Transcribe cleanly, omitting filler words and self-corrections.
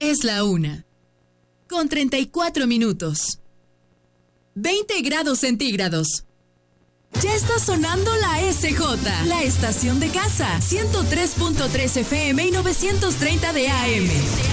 Es la 1:34. 20 grados centígrados. Ya está sonando la SJ, la estación de casa. 103.3 FM y 930 de AM.